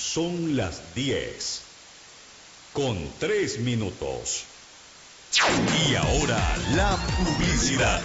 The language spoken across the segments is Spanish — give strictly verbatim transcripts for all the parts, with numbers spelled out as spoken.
Son las diez, con tres minutos. Y ahora la publicidad.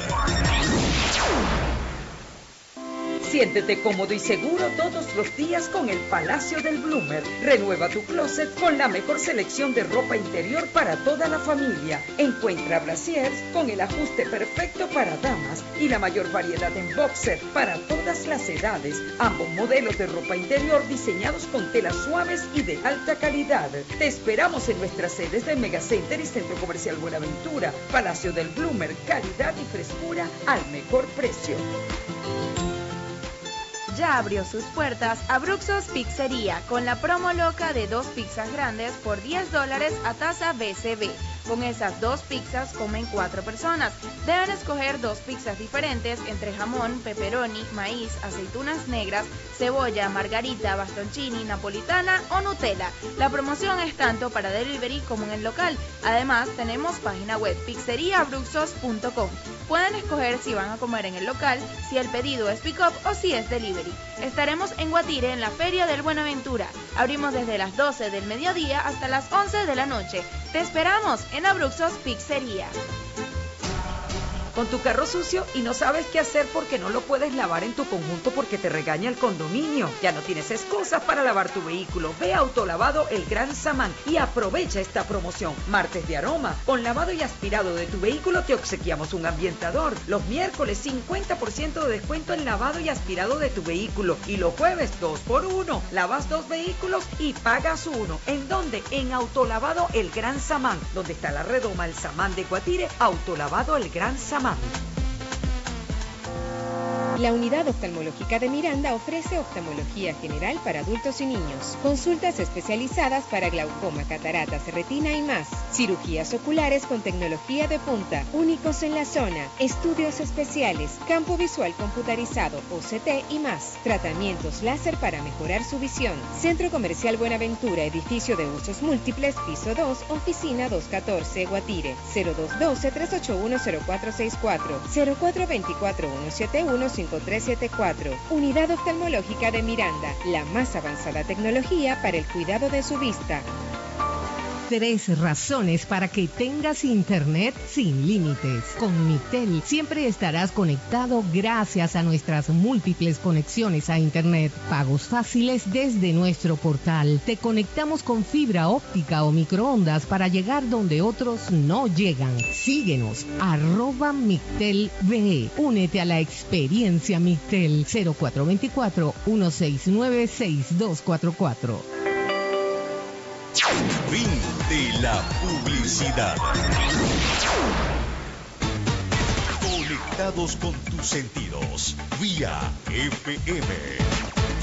Siéntete cómodo y seguro todos los días con el Palacio del Bloomer. Renueva tu closet con la mejor selección de ropa interior para toda la familia. Encuentra brasiers con el ajuste perfecto para damas y la mayor variedad en boxer para todas las edades. Ambos modelos de ropa interior diseñados con telas suaves y de alta calidad. Te esperamos en nuestras sedes de Megacenter y Centro Comercial Buenaventura. Palacio del Bloomer, calidad y frescura al mejor precio. Ya abrió sus puertas a Bruxos Pizzería con la promo loca de dos pizzas grandes por diez dólares a tasa B C B. Con esas dos pizzas comen cuatro personas. Deben escoger dos pizzas diferentes entre jamón, pepperoni, maíz, aceitunas negras, cebolla, margarita, bastoncini, napolitana o Nutella. La promoción es tanto para delivery como en el local. Además, tenemos página web pizzeria bruxos punto com. Pueden escoger si van a comer en el local, si el pedido es pick-up o si es delivery. Estaremos en Guatire en la Feria del Buenaventura. Abrimos desde las doce del mediodía hasta las once de la noche. Te esperamos en Abruxos Pizzería. Con tu carro sucio y no sabes qué hacer porque no lo puedes lavar en tu conjunto porque te regaña el condominio. Ya no tienes excusas para lavar tu vehículo. Ve a Autolavado El Gran Samán y aprovecha esta promoción. Martes de aroma. Con lavado y aspirado de tu vehículo te obsequiamos un ambientador. Los miércoles cincuenta por ciento de descuento en lavado y aspirado de tu vehículo. Y los jueves dos por uno. Lavas dos vehículos y pagas uno. ¿En dónde? En Autolavado El Gran Samán. Donde está la redoma El Samán de Guatire. Autolavado El Gran Samán. La Unidad Oftalmológica de Miranda ofrece oftalmología general para adultos y niños, consultas especializadas para glaucoma, cataratas, retina y más, cirugías oculares con tecnología de punta, únicos en la zona, estudios especiales, campo visual computarizado, O C T y más, tratamientos láser para mejorar su visión. Centro Comercial Buenaventura, edificio de usos múltiples, piso dos, oficina doscientos catorce, Guatire, cero dos uno dos, tres ocho uno, cero cuatro seis cuatro, cero cuatro dos cuatro, uno siete uno, cinco tres siete cuatro. Unidad Oftalmológica de Miranda, la más avanzada tecnología para el cuidado de su vista. Tres razones para que tengas internet sin límites. Con Mictel siempre estarás conectado gracias a nuestras múltiples conexiones a internet. Pagos fáciles desde nuestro portal. Te conectamos con fibra óptica o microondas para llegar donde otros no llegan. Síguenos, arroba Mictel V. Únete a la experiencia Mictel. Cero cuatro dos cuatro, uno seis nueve, seis dos cuatro cuatro. Fin de la publicidad. Conectados con tus sentidos, vía F M.